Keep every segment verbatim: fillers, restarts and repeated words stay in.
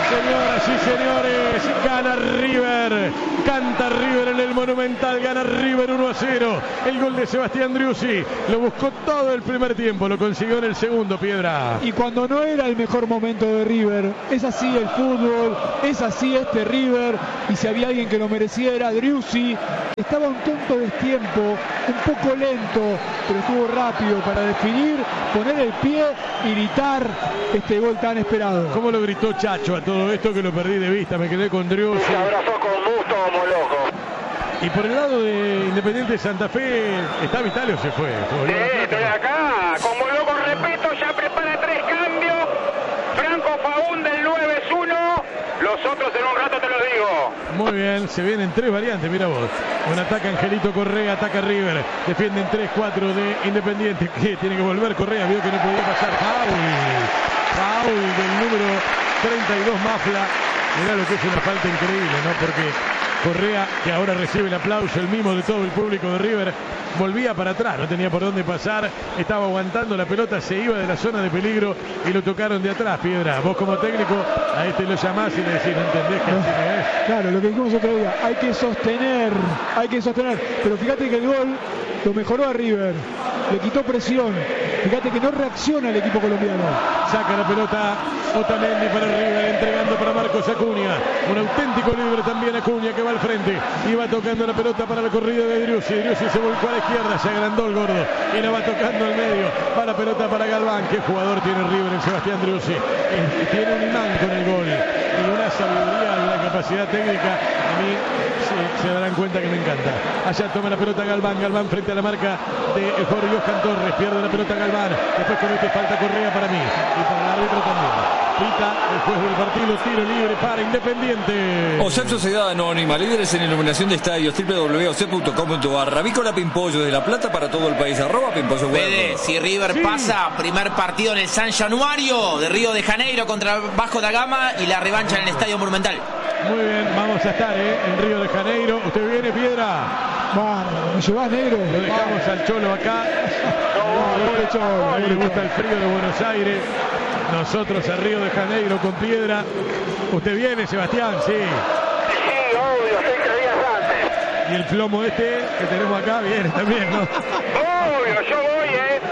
señoras y señores, gana River, canta River en el Monumental, gana River uno a cero, el gol de Sebastián Driussi, lo buscó todo el primer tiempo, lo consiguió en el segundo, Piedra. Y cuando no era el mejor momento de River, es así el fútbol, es así este River, y si había alguien que lo mereciera, Driussi, estaba un tonto destiempo, un poco lento, pero estuvo rápido para definir, poner el pie y gritar este gol tan esperado. ¿Cómo lo gritó Chacho a todo esto que lo perdí de vista? Me quedé con Driussi. Se abrazó con gusto como loco. Y por el lado de Independiente Santa Fe, ¿está Vital o se fue? Sí, estoy acá, como loco, repito, ya prepara tres cambios. Franco Faúndez, el nueve es uno. Los otros en un rato te los digo. Muy bien, se vienen tres variantes, mira vos. Un ataque Angelito Correa, ataca River. Defienden tres cuatro de Independiente. Que tiene que volver Correa, vio que no podía pasar. Foul. Foul del número treinta y dos, Mafla. Mirá lo que es una falta increíble, ¿no? Porque Correa, que ahora recibe el aplauso, el mimo de todo el público de River, volvía para atrás, no tenía por dónde pasar, estaba aguantando la pelota, se iba de la zona de peligro y lo tocaron de atrás, Piedra. Vos como técnico a este lo llamás y le decís, ¿no entendés que así no es? Claro, lo que dijimos otro día, hay que sostener, hay que sostener, pero fíjate que el gol lo mejoró a River, le quitó presión, fíjate que no reacciona el equipo colombiano. Saca la pelota Otamendi para River, entregando para Marcos Acuña, un auténtico libre también Acuña que va al frente, y va tocando la pelota para la corrida de Driussi. Driussi se volcó a la izquierda, se agrandó el gordo y la va tocando al medio, va la pelota para Galván. ¿Qué jugador tiene River en Sebastián Driussi? Eh, tiene un imán con el gol y una sabiduría y una capacidad técnica, a mí se, se darán cuenta que me encanta. Allá toma la pelota Galván, Galván frente a la marca de Jorge Johan Torres, pierde la pelota Galván, después comete falta Correa para mí y para el árbitro también. Pita el juez del partido, tiro libre para Independiente. O C E P Sociedad Anónima, líderes en iluminación de estadios, doble u doble u doble u punto o c e p punto com punto a r. Ravícola Pimpollo de La Plata para todo el país, arroba Pimpollo Huergo. Fede, si River sí. pasa, primer partido en el San Januario de Río de Janeiro contra Vasco da Gama y la revancha en el Estadio Monumental. Muy bien, vamos a estar ¿eh? en Río de Janeiro. ¿Usted viene, Piedra? Bárbaro, ¿me llevas, negro? Lo dejamos al Cholo acá. No, no, no, Cholo, a él le gusta el frío de Buenos Aires. Nosotros a Río de Janeiro con Piedra. ¿Usted viene, Sebastián? Sí. Sí, obvio, seis días antes. Y el plomo este que tenemos acá viene también, ¿no? Obvio, yo voy, ¿eh?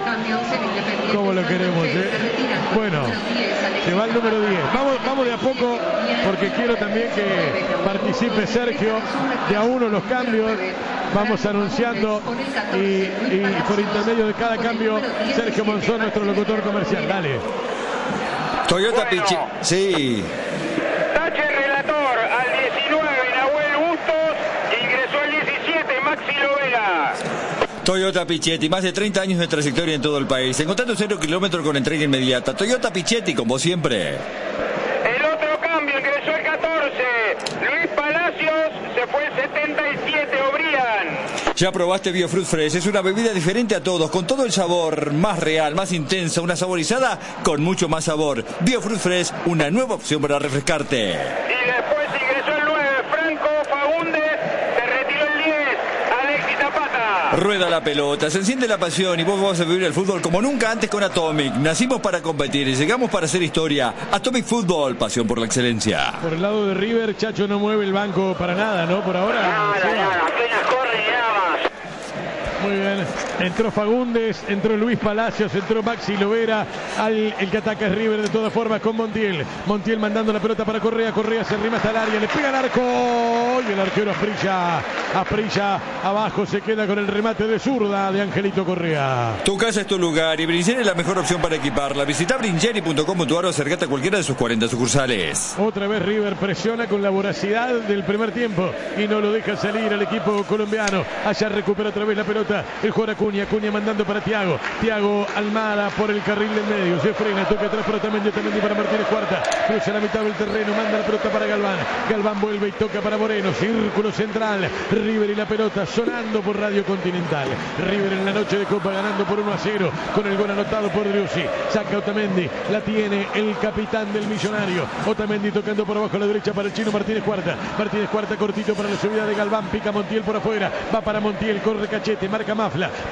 ¿Cómo lo queremos, eh? Bueno, se va el número diez. Vamos, vamos de a poco porque quiero también que participe Sergio. De a uno los cambios. Vamos anunciando y, y por intermedio de cada cambio, Sergio Monzón, nuestro locutor comercial. Dale. Toyota Bueno. Pichi. Sí. Tache relator al diecinueve, Nahuel Bustos. Ingresó al diecisiete, Maxi Lovera. Toyota Pichetti, más de treinta años de trayectoria en todo el país. Encontrando cero kilómetros con entrega inmediata. Toyota Pichetti, como siempre. El otro cambio, ingresó el catorce. Luis Palacios, se fue el setenta y siete, Obrián. Ya probaste BioFruit Fresh, es una bebida diferente a todos, con todo el sabor, más real, más intensa, una saborizada con mucho más sabor. BioFruit Fresh, una nueva opción para refrescarte. Y después ingresó el nueve, Franco Faúndez, se retiró el diez, Alexis Zapata. Rueda la pelota, se enciende la pasión y vos vas a vivir el fútbol como nunca antes con Atomic. Nacimos para competir y llegamos para hacer historia. Atomic Fútbol, pasión por la excelencia. Por el lado de River, Chacho no mueve el banco para nada, ¿no? Por ahora. Nada, sí. nada, apenas corre y nada más. Muy bien, entró Fagundes, entró Luis Palacios, entró Maxi Lovera, al, el que ataca es River de todas formas con Montiel. Montiel mandando la pelota para Correa, Correa se arrima hasta el área, le pega al arco y el arquero Asprilla, Asprilla abajo, se queda con el remate de zurda de Angelito Correa. Tu casa es tu lugar y Brinjeri es la mejor opción para equiparla. Visita brinjeri punto com punto a r o acercate a cualquiera de sus cuarenta sucursales. Otra vez River presiona con la voracidad del primer tiempo y no lo deja salir al equipo colombiano. Allá recupera otra vez la pelota el jugador Acuña, Acuña mandando para Thiago, Thiago Almada por el carril del medio, se frena, toca atrás para Otamendi, Otamendi para Martínez Cuarta, cruza la mitad del terreno, manda la pelota para Galván, Galván vuelve y toca para Moreno, círculo central, River y la pelota sonando por Radio Continental. River en la noche de Copa ganando por uno a cero con el gol anotado por Driussi, saca Otamendi, la tiene el capitán del Millonario, Otamendi tocando por abajo a la derecha para el chino Martínez Cuarta, Martínez Cuarta cortito para la subida de Galván, pica Montiel por afuera, va para Montiel, corre Cachete, marca Mafla,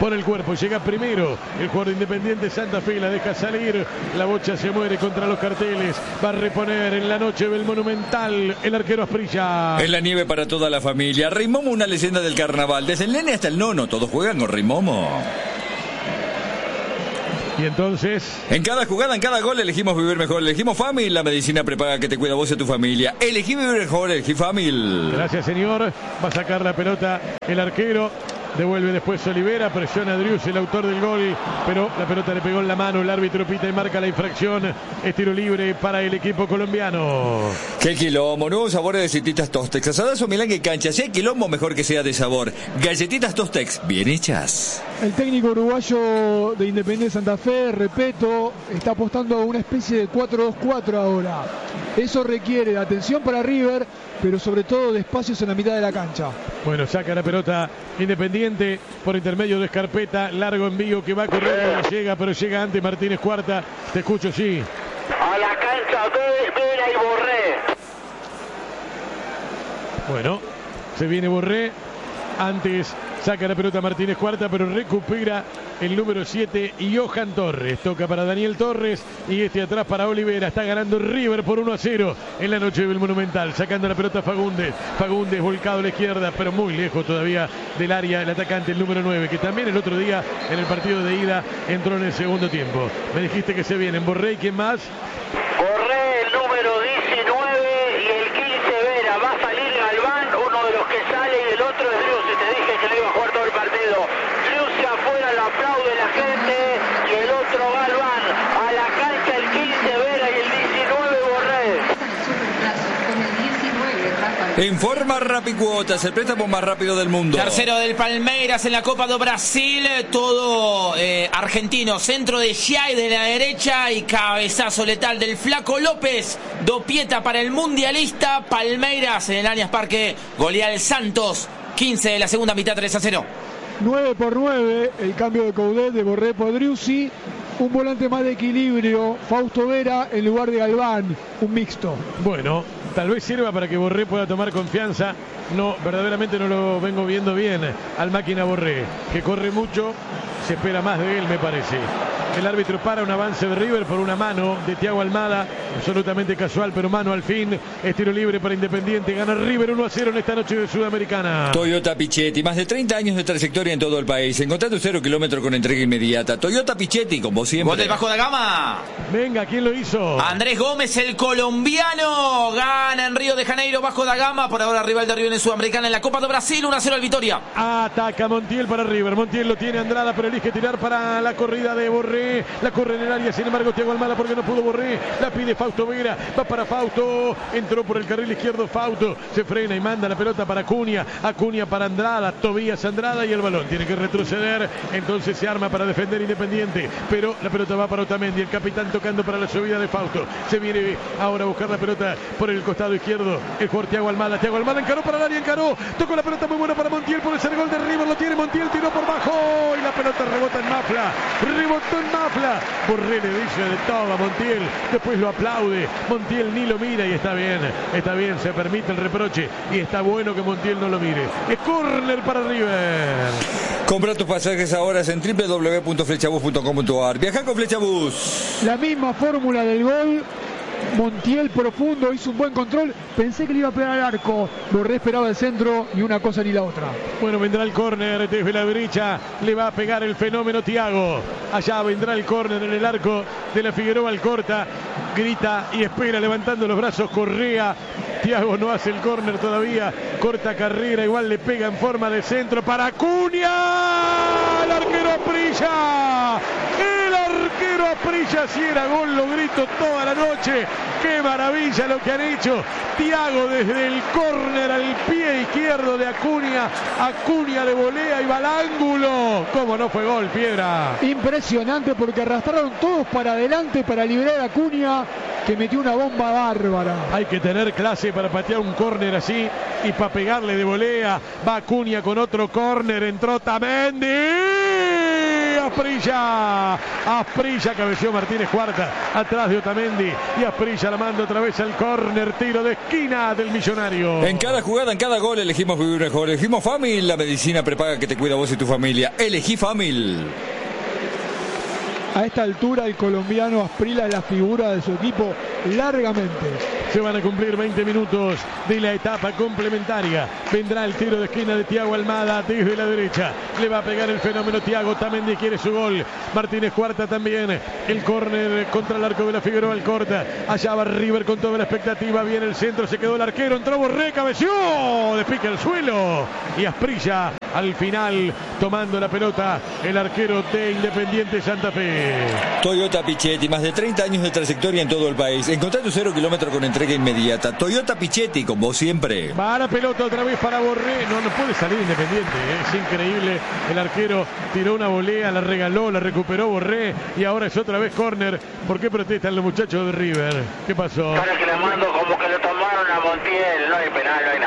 pone el cuerpo, llega primero el jugador de Independiente Santa Fe, la deja salir, la bocha se muere contra los carteles, va a reponer en la noche del Monumental el arquero Asprilla. En la nieve para toda la familia, Rey Momo, una leyenda del carnaval, desde el nene hasta el nono, todos juegan con Rey Momo. Y entonces, en cada jugada, en cada gol, elegimos vivir mejor. Elegimos Family, la medicina prepaga que te cuida a vos y a tu familia. Elegí vivir mejor, elegí Family. Gracias, señor. Va a sacar la pelota el arquero. Devuelve después Olivera, presiona a Driussi, el autor del gol, pero la pelota le pegó en la mano, el árbitro pita y marca la infracción. Es tiro libre para el equipo colombiano. Qué quilombo, nuevos sabores de galletitas Tostex, asadazo Milán y cancha, si hay quilombo mejor que sea de sabor. Galletitas Tostex, bien hechas. El técnico uruguayo de Independiente Santa Fe, Repeto, está apostando a una especie de cuatro dos cuatro ahora. Eso requiere atención para River, pero sobre todo de espacios en la mitad de la cancha. Bueno, saca la pelota Independiente por intermedio de Scarpetta, largo envío que va a correr, no llega, pero llega antes Martínez Cuarta. Te escucho, sí. A la cancha Vera y Borré. Bueno, se viene Borré. Antes saca la pelota Martínez Cuarta, pero recupera el número siete, Johan Torres. Toca para Daniel Torres y este atrás para Olivera. Está ganando River por uno a cero en la noche del Monumental. Sacando la pelota Fagundes. Fagundes volcado a la izquierda, pero muy lejos todavía del área. El atacante, el número nueve, que también el otro día en el partido de ida entró en el segundo tiempo. Me dijiste que se vienen Borré y ¿quién más? Borré, el número diecinueve y el quince Vera. Va a salir Galván, uno de los que sale, y el otro es Driussi. Te dije que no iba a jugar todo el partido. Driussi afuera, lo aplaude la gente, y el otro Galván. A la cancha el quince Vera y el diecinueve Borré. En forma Rapicuotas, el préstamo más rápido del mundo. Tercero del Palmeiras en la Copa do Brasil, todo eh, argentino. Centro de Giai de la derecha y cabezazo letal del Flaco López. Dopieta para el mundialista. Palmeiras en el Allianz Parque golea al Santos. quince de la segunda mitad, tres a cero. nueve por nueve, el cambio de Coudet de Borré por Driussi. Un volante más de equilibrio, Fausto Vera en lugar de Galván, un mixto. Bueno, tal vez sirva para que Borré pueda tomar confianza. No, verdaderamente no lo vengo viendo bien al máquina Borré, que corre mucho, se espera más de él, me parece. El árbitro para un avance de River por una mano de Thiago Almada, absolutamente casual, pero mano al fin. Es tiro libre para Independiente, gana River uno a cero en esta noche de Sudamericana. Toyota Pichetti, más de treinta años de trayectoria en todo el país. Encontrá tu cero kilómetro con entrega inmediata. Toyota Pichetti, con vos siempre. Gol del Vasco da Gama. Venga, ¿quién lo hizo? Andrés Gómez, el colombiano. Gana en Río de Janeiro, Vasco da Gama. Por ahora rival de River en Sudamericana en la Copa do Brasil, uno a cero al Vitória. Ataca Montiel para River. Montiel lo tiene Andrada, pero elige tirar para la corrida de Borré. La corre en el área, sin embargo Thiago Almada porque no pudo Borré. La pide Fausto Vera, va para Fausto. Entró por el carril izquierdo Fausto. Se frena y manda la pelota para Acuña. Acuña para Andrada, Tobías Andrada y el balón tiene que retroceder. Entonces se arma para defender Independiente. Pero la pelota va para Otamendi, el capitán tocando para la subida de Fausto. Se viene ahora a buscar la pelota por el costado izquierdo. El jugador Thiago Almada. Thiago Almada encaró para el área, encaró. Tocó la pelota muy buena para Montiel. Por el gol de River lo tiene Montiel, tiró por bajo y la pelota rebota en Mafla. Rebotó en Mafla. Borré le dice de todo a Montiel. Después lo aplaude. Montiel ni lo mira y está bien. Está bien, se permite el reproche. Y está bueno que Montiel no lo mire. Es córner para River. Compra tus pasajes ahora en w w w punto flechabus punto com punto a r. Viaja con Flechabus. La misma fórmula del gol. Montiel profundo, hizo un buen control. Pensé que le iba a pegar al arco. Borré esperaba el centro, ni una cosa ni la otra. Bueno, vendrá el córner desde la derecha. Le va a pegar el fenómeno Thiago. Allá vendrá el córner en el arco de la Figueroa. El corta, grita y espera levantando los brazos Correa. Thiago no hace el córner todavía. Corta carrera, igual le pega en forma de centro para Acuña. El arquero Asprilla. El arquero Asprilla, si era gol, lo grito toda la noche. Qué maravilla lo que han hecho. Thiago desde el córner al pie izquierdo de Acuña. Acuña de volea y va al ángulo. ¿Cómo no fue gol, Piedra? Impresionante porque arrastraron todos para adelante para liberar a Acuña, que metió una bomba bárbara. Hay que tener clase para patear un córner así y para pegarle de volea. Va Acuña con otro córner. Entró Otamendi. Asprilla. Asprilla cabeció Martínez Cuarta atrás de Otamendi. Y Asprilla la manda otra vez al córner. Tiro de esquina del Millonario. En cada jugada, en cada gol elegimos vivir mejor. Elegimos Famil, la medicina prepaga que te cuida a vos y tu familia. Elegí Famil. A esta altura el colombiano Asprilla es la figura de su equipo largamente. Se van a cumplir veinte minutos de la etapa complementaria. Vendrá el tiro de esquina de Thiago Almada desde la derecha. Le va a pegar el fenómeno Thiago. Otamendi quiere su gol. Martínez Cuarta también. El córner contra el arco de la Figueroa. El corta. Allá va River con toda la expectativa. Viene el centro. Se quedó el arquero. Entró Borré. Cabeció. De pique al suelo. Y Asprilla al final tomando la pelota. El arquero de Independiente Santa Fe. Toyota Pichetti, más de treinta años de trayectoria en todo el país. Encontrá tu cero kilómetro con entrega inmediata. Toyota Pichetti, con vos siempre. Va la pelota otra vez para Borré. No, no puede salir Independiente. ¿eh? Es increíble. El arquero tiró una volea, la regaló, la recuperó Borré. Y ahora es otra vez córner. ¿Por qué protestan los muchachos de River? ¿Qué pasó? Para que le mando como que lo tomaron a Montiel. No hay penal, no hay nada.